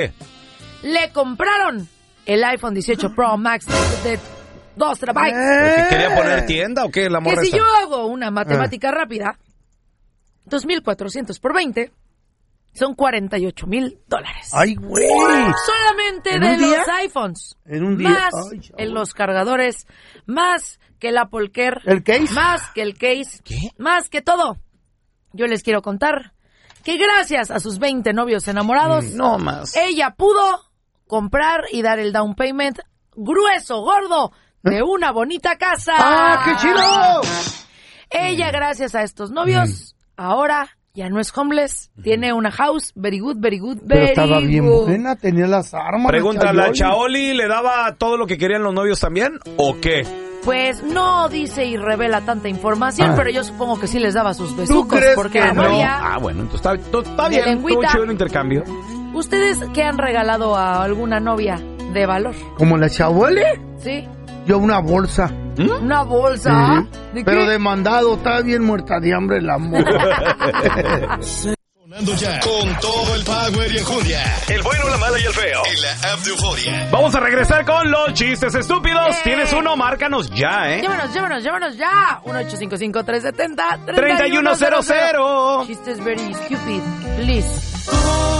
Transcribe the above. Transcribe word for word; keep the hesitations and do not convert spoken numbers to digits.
Le compraron el iPhone dieciocho Pro Max de dos terabytes. ¿Es que quería poner tienda o qué? La morra Que si esta? yo hago una matemática eh. rápida, dos mil cuatrocientos por veinte son cuarenta y ocho mil dólares. ¡Ay, güey! Solamente de día? los iPhones. En un día. Más Ay, en los cargadores, más que el Apple Care. ¿El case? Más que el case. ¿Qué? Más que todo. Yo les quiero contar que gracias a sus veinte novios enamorados, Mm, no más. ella pudo comprar y dar el down payment grueso, gordo, de una bonita casa. ¡Ah, qué chido! Ella, gracias a estos novios, mm. ahora ya no es homeless, mm. tiene una house, very good, very good, very Pero estaba good. bien buena, tenía las armas. Pregunta, ¿la Chaoli le daba todo lo que querían los novios también o qué? Pues no dice y revela tanta información, ah. pero yo supongo que sí les daba sus besucos, porque que la no? novia... Ah, bueno, entonces está, está bien, estuvo chido el intercambio. ¿Ustedes qué han regalado a alguna novia de valor? ¿Como la Chabuele? Sí. Yo una bolsa. ¿Mm? ¿Una bolsa? Sí. ¿De Pero qué? de mandado, estaba bien muerta de hambre la morra. Sonando ya con todo el power y enjundia. El bueno, la mala y el feo. En la app de Euforia. Vamos a regresar con los chistes estúpidos. Eh. ¿Tienes uno? Márcanos ya, ¿eh? Llámanos, llámanos, llámanos ya. uno ocho cinco cinco, tres siete cero, treinta y uno cero cero. Chistes very stupid, please.